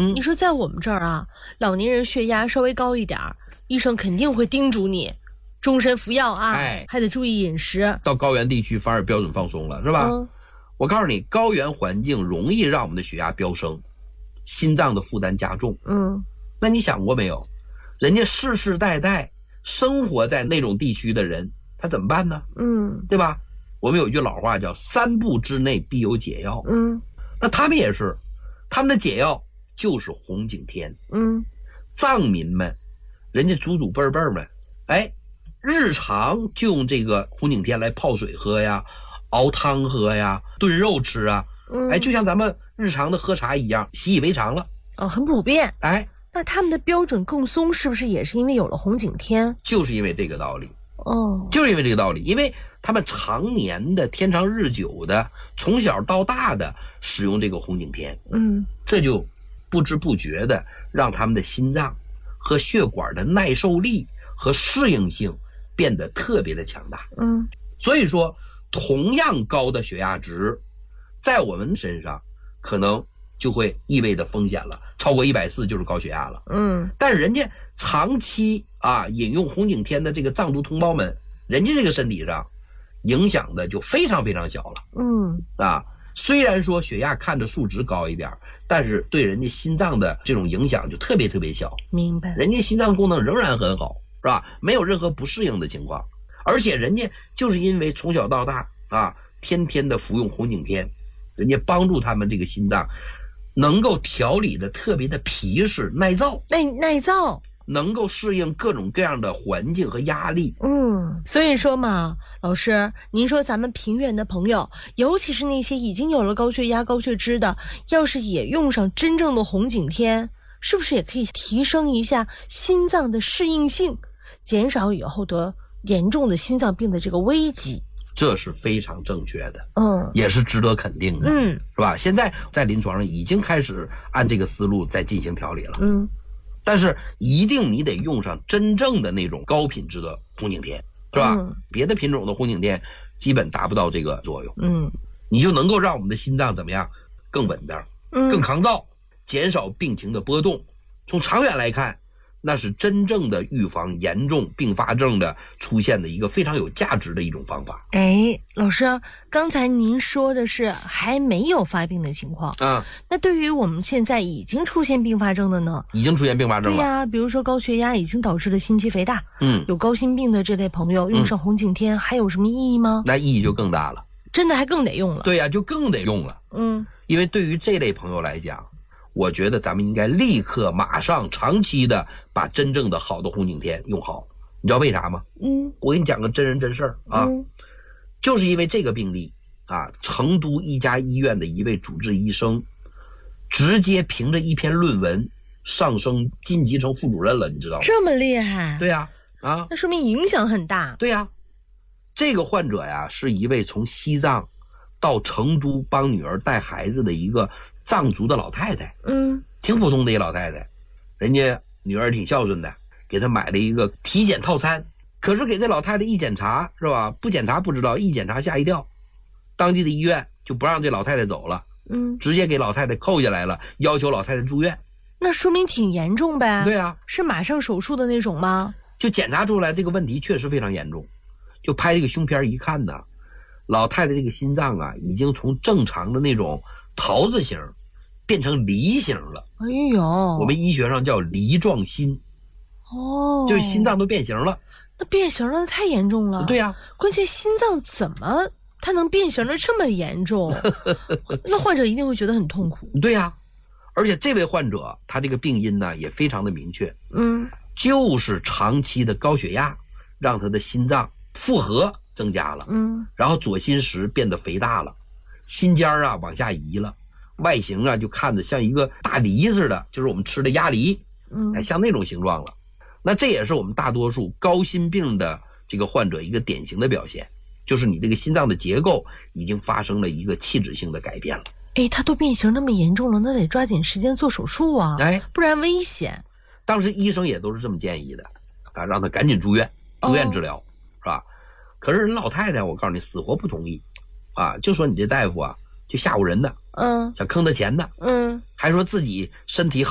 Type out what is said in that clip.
你说在我们这儿啊，老年人血压稍微高一点，医生肯定会叮嘱你终身服药啊，还得注意饮食。 到高原地区反而标准放松了，是吧？我告诉你，高原环境容易让我们的血压飙升，心脏的负担加重。那你想过没有，人家世世代代生活在那种地区的人，他怎么办呢？对吧？我们有一句老话叫3步之内必有解药。那他们也是，他们的解药就是红景天。藏民们，人家祖祖辈辈们，日常就用这个红景天来泡水喝呀，熬汤喝呀，炖肉吃啊。就像咱们日常的喝茶一样，习以为常了。 很普遍。那他们的标准更松，是不是也是因为有了红景天？ 就是因为这个道理。就是因为这个道理，因为他们常年的天长日久的，从小到大的使用这个红景天。这就不知不觉的让他们的心脏和血管的耐受力和适应性变得特别的强大。所以说同样高的血压值在我们身上可能就会意味着风险了，超过140就是高血压了。但是人家长期饮用红景天的这个藏族同胞们，人家这个身体上影响的就非常非常小了。虽然说血压看着数值高一点，但是对人家心脏的这种影响就特别特别小。 明白。 人家心脏功能仍然很好，是吧？没有任何不适应的情况，而且人家就是因为从小到大天天的服用红景天，人家帮助他们这个心脏能够调理的特别的皮实耐造，能够适应各种各样的环境和压力。 所以说嘛，老师，您说咱们平原的朋友，尤其是那些已经有了高血压高血脂的，要是也用上真正的红景天，是不是也可以提升一下心脏的适应性，减少以后得严重的心脏病的这个危机？ 这是非常正确的，也是值得肯定的，是吧？现在在临床上已经开始按这个思路在进行调理了，但是一定你得用上真正的那种高品质的红景天，是吧？别的品种的红景天基本达不到这个作用，你就能够让我们的心脏怎么样，更稳当，更抗造，减少病情的波动。从长远来看，那是真正的预防严重并发症的出现的一个非常有价值的一种方法。 老师，刚才您说的是还没有发病的情况那对于我们现在已经出现并发症的呢？ 已经出现并发症了。 对呀，比如说高血压已经导致了心肌肥大，有高心病的这类朋友用上红景天还有什么意义吗？ 那意义就更大了， 真的还更得用了。 对呀，就更得用了。因为对于这类朋友来讲，我觉得咱们应该立刻马上长期的把真正的好的红景天用好。你知道为啥吗？我给你讲个真人真事儿就是因为这个病例成都一家医院的一位主治医生直接凭着一篇论文上升晋级成副主任了，你知道吗？ 这么厉害？ 对呀， 那说明影响很大。 对呀，这个患者呀是一位从西藏到成都帮女儿带孩子的一个藏族的老太太，挺普通的一老太太，人家女儿挺孝顺的，给她买了一个体检套餐。可是给这老太太一检查，是吧？不检查不知道，一检查吓一跳，当地的医院就不让这老太太走了，直接给老太太扣下来了，要求老太太住院。 那说明挺严重呗？ 对啊， 是马上手术的那种吗？ 就检查出来这个问题确实非常严重，就拍这个胸片一看呢，老太太这个心脏已经从正常的那种桃子形变成梨形了。我们医学上叫梨状心。就是心脏都变形了。 那变形了太严重了。 对呀， 关键心脏怎么它能变形的这么严重？那患者一定会觉得很痛苦。 对呀，而且这位患者他这个病因呢也非常的明确，就是长期的高血压让他的心脏负荷增加了，然后左心室变得肥大了，心尖往下移了，外形就看着像一个大梨似的，就是我们吃的鸭梨，像那种形状了。那这也是我们大多数高心病的这个患者一个典型的表现，就是你这个心脏的结构已经发生了一个器质性的改变了。 他都变形那么严重了，那得抓紧时间做手术啊，不然危险。 当时医生也都是这么建议的让他赶紧住院治疗，是吧？可是人老太太我告诉你死活不同意就说你这大夫就吓唬人的，想坑他钱的，还说自己身体